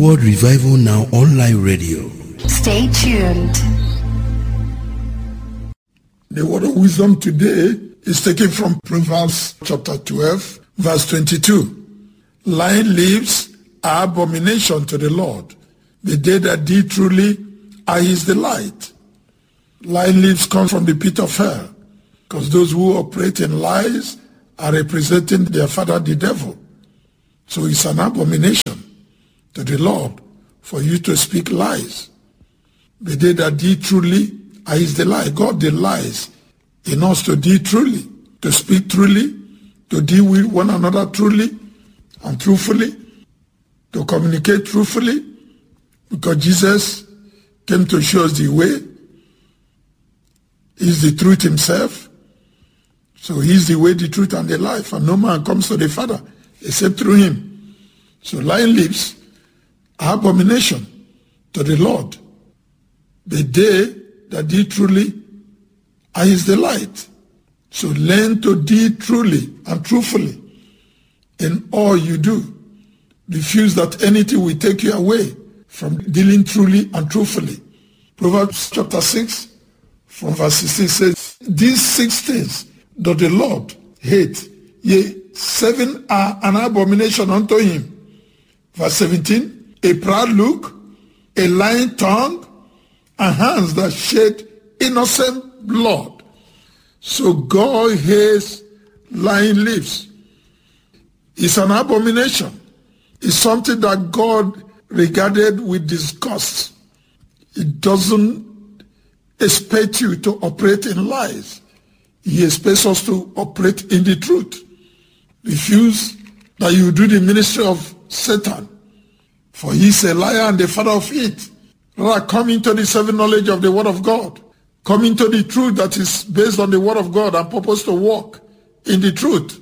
World Revival Now Online Radio. Stay tuned. The word of wisdom today is taken from Proverbs chapter 12, verse 22. Lying lips are abomination to the Lord. The day that did truly are his delight. Lying lips come from the pit of hell, because those who operate in lies are representing their father, the devil. So it's an abomination to the Lord for you to speak lies. The day that did truly are his delight. God delights in us to deal truly, to speak truly, to deal with one another truly and truthfully, to communicate truthfully, because Jesus came to show us the way. He's the truth himself. So he's the way, the truth, and the life, and no man comes to the Father except through him. So lying lips are abomination to the Lord. The day that deal truly are his delight. So learn to deal truly and truthfully in all you do. Refuse that anything will take you away from dealing truly and truthfully. Proverbs chapter 6 from verse 16 says, these 6 things doth the Lord hate, yea, 7 are an abomination unto him. Verse 17, a proud look, a lying tongue, and hands that shed innocent blood. So God hates lying lips. It's an abomination. It's something that God regarded with disgust. It doesn't expect you to operate in lies. He expects us to operate in the truth. Refuse that you do the ministry of Satan, for he is a liar and the father of it. Rather, come into the saving knowledge of the word of God. Come into the truth that is based on the word of God and purpose to walk in the truth.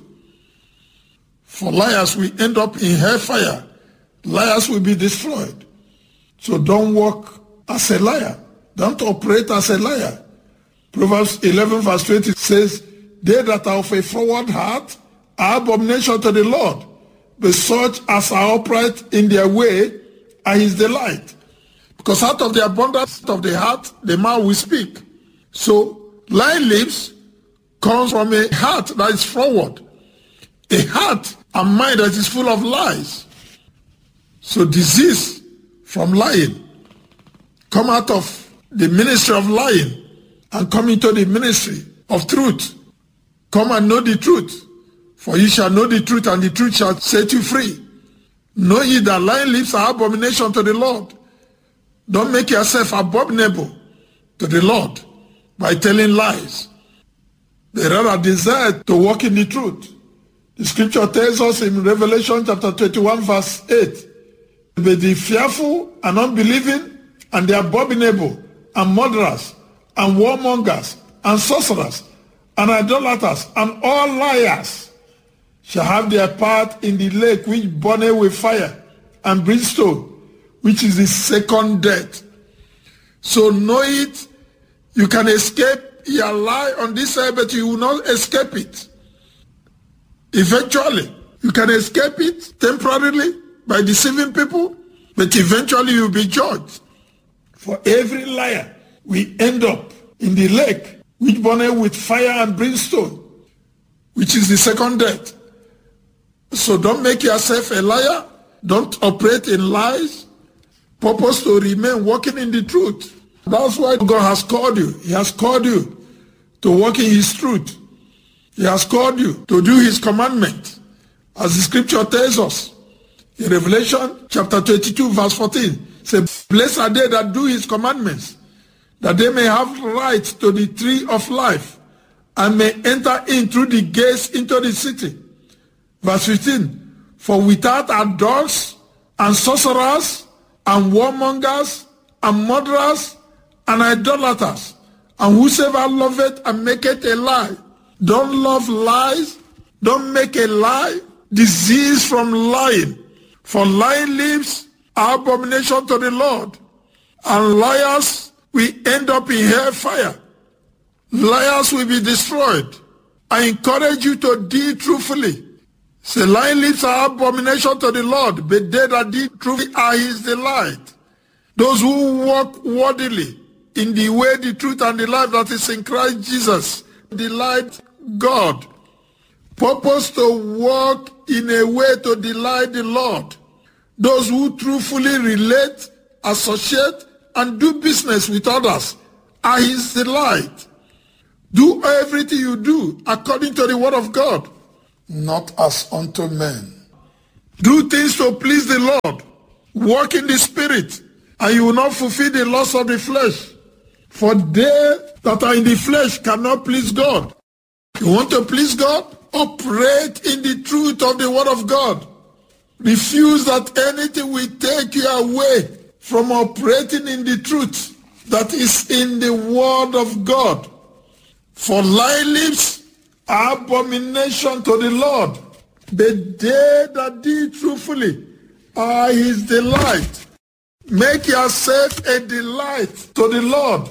For liars will end up in hellfire. Liars will be destroyed. So don't walk as a liar. Don't operate as a liar. Proverbs 11 verse 20 says, they that are of a forward heart are abomination to the Lord, but such as are upright in their way are his delight. Because out of the abundance of the heart, the mouth will speak. So lying lips comes from a heart that is forward, a heart and mind that is full of lies. So disease from lying come out of the ministry of lying and come into the ministry of truth. Come and know the truth, for you shall know the truth, and the truth shall set you free. Know ye that lying lips are abomination to the Lord. Don't make yourself abominable to the Lord by telling lies. They rather desire to walk in the truth. The scripture tells us in Revelation chapter 21 verse 8, but the fearful and unbelieving and the abominable and murderers and warmongers and sorcerers and idolaters and all liars shall have their part in the lake which burneth with fire and brimstone, which is the second death. So know it, you can escape your lie on this side, but you will not escape it. Eventually, you can escape it temporarily by deceiving people, but eventually you'll be judged. For every liar, we end up in the lake which burneth with fire and brimstone, which is the second death. So don't make yourself a liar. Don't operate in lies. Purpose to remain walking in the truth. That's why God has called you. He has called you to walk in his truth. He has called you to do his commandment, as the scripture tells us. In Revelation chapter 22 verse 14, says, blessed are they that do his commandments, that they may have right to the tree of life, and may enter in through the gates into the city. Verse 15, for without are dogs, and sorcerers, and warmongers, and murderers, and idolaters, and whosoever loveth and maketh a lie. Don't love lies, don't make a lie. Disease from lying. For lying lips are abomination to the Lord, and liars will end up in hellfire. Liars will be destroyed. I encourage you to deal truthfully. Say, lying lips are abomination to the Lord, but they that deal truly are his delight. Those who walk worthily in the way, the truth, and the life that is in Christ Jesus delight God. Purpose to walk in a way to delight the Lord. Those who truthfully relate, associate, and do business with others are his delight. Do everything you do according to the word of God, not as unto men. Do things to please the Lord. Walk in the Spirit, and you will not fulfill the lust of the flesh. For they that are in the flesh cannot please God. You want to please God? Operate in the truth of the word of God. Refuse that anything will take you away from operating in the truth that is in the word of God. For lying lips are abomination to the Lord, but they that deal truthfully are his delight. Make yourself a delight to the Lord.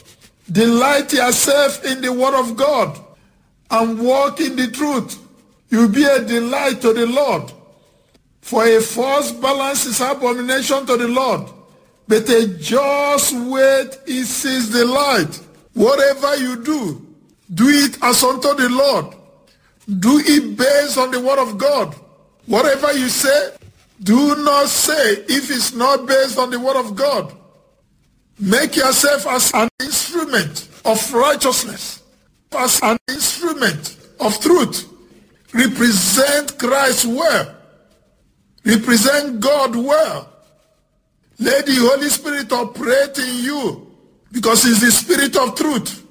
Delight yourself in the word of God and walk in the truth. You'll be a delight to the Lord. For a false balance is abomination to the Lord, but a just weight is his delight. Whatever you do, do it as unto the Lord. Do it based on the word of God. Whatever you say, do not say if it's not based on the word of God. Make yourself as an instrument of righteousness, as an instrument of truth. Represent Christ well. Represent God well. Let the Holy Spirit operate in you, because he's the Spirit of truth.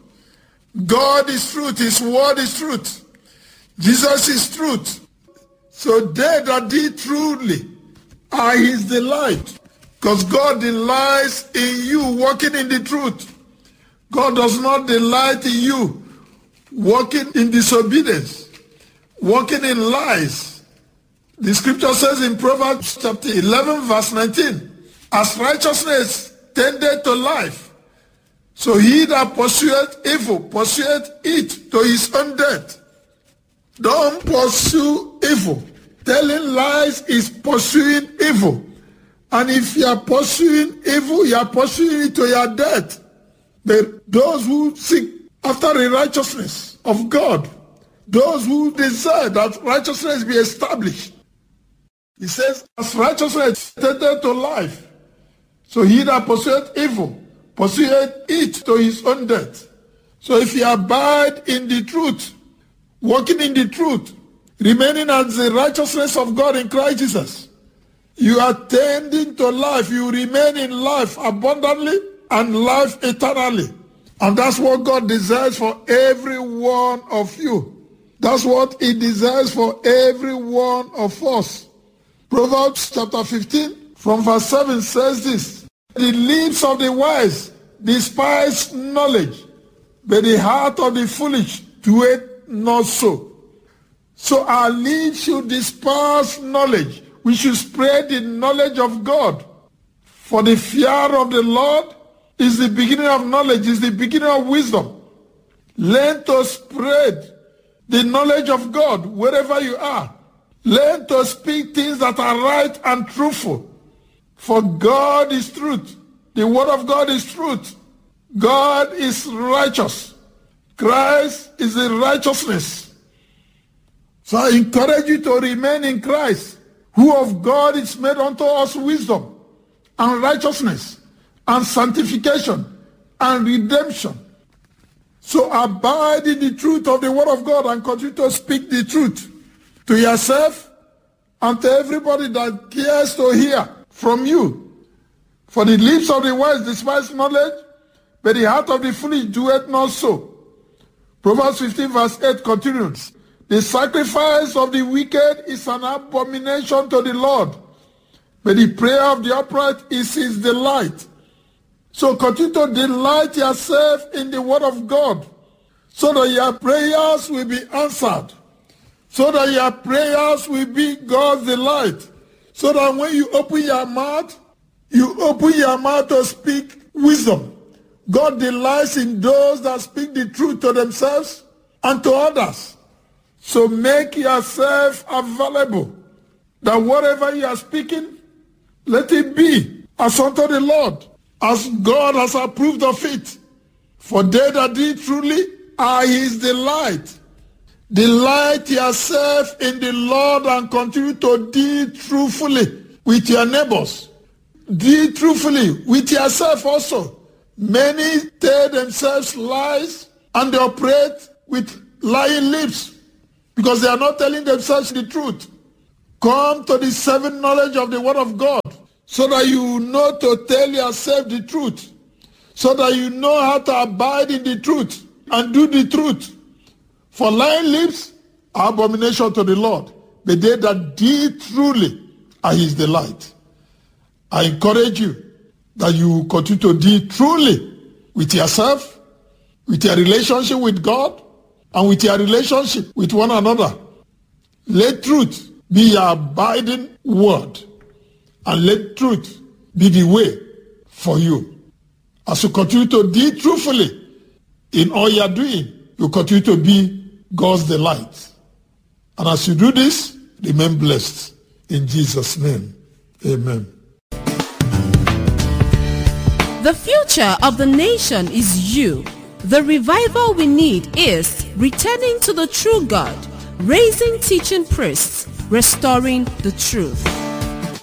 God is truth. His word is truth. Jesus is truth. So they that deal truly are his delight, because God delights in you walking in the truth. God does not delight in you walking in disobedience, walking in lies. The scripture says in Proverbs chapter 11 verse 19, as righteousness tendeth to life, so he that pursueth evil pursueth it to his own death. Don't pursue evil. Telling lies is pursuing evil. And if you are pursuing evil, you are pursuing it to your death. But those who seek after the righteousness of God, those who desire that righteousness be established, he says, as righteousness tendeth to life, so he that pursueth evil pursueth it to his own death. So if you abide in the truth, walking in the truth, remaining as the righteousness of God in Christ Jesus, you are tending to life. You remain in life abundantly and life eternally. And that's what God desires for every one of you. That's what he desires for every one of us. Proverbs chapter 15 from verse 7 says this: the lips of the wise despise knowledge, but the heart of the foolish doeth not so. So our lips should despise knowledge. We should spread the knowledge of God. For the fear of the Lord is the beginning of knowledge, is the beginning of wisdom. Learn to spread the knowledge of God wherever you are. Learn to speak things that are right and truthful. For God is truth. The word of God is truth. God is righteous. Christ is the righteousness. So I encourage you to remain in Christ, who of God is made unto us wisdom and righteousness and sanctification and redemption. So abide in the truth of the word of God and continue to speak the truth to yourself and to everybody that cares to hear from you. For the lips of the wise despise knowledge, but the heart of the foolish doeth not so. Proverbs 15 verse 8 continues, the sacrifice of the wicked is an abomination to the Lord, but the prayer of the upright is his delight. So continue to delight yourself in the word of God, so that your prayers will be answered, so that your prayers will be God's delight, so that when you open your mouth to speak wisdom. God delights in those that speak the truth to themselves and to others. So make yourself available, that whatever you are speaking, let it be as unto the Lord, as God has approved of it. For they that do truly are his delight. Delight yourself in the Lord and continue to deal truthfully with your neighbors. Deal truthfully with yourself also. Many tell themselves lies and they operate with lying lips because they are not telling themselves the truth. Come to the saving knowledge of the word of God so that you know to tell yourself the truth, so that you know how to abide in the truth and do the truth. For lying lips are abomination to the Lord, but they that deal truly are his delight. I encourage you that you continue to deal truly with yourself, with your relationship with God, and with your relationship with one another. Let truth be your abiding word, and let truth be the way for you. As you continue to deal truthfully in all you are doing, you continue to be God's delight. And as you do this, remain blessed. In Jesus' name, amen. The future of the nation is you. The revival we need is returning to the true God, raising teaching priests, restoring the truth.